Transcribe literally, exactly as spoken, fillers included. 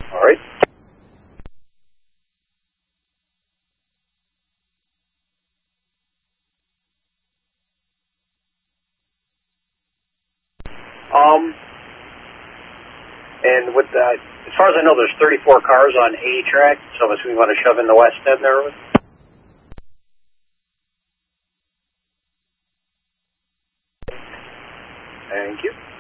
All right. Um, and with that, as far as I know, there's thirty-four cars on A track, so I'm assuming we want to shove in the west end there. Thank you.